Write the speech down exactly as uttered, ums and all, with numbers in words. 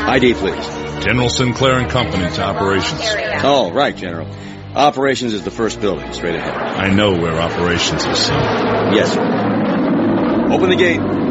I D, please. General Sinclair and Company to operations. Oh, right, General. Operations is the first building, straight ahead. I know where operations is, son. Yes, sir. Open the gate.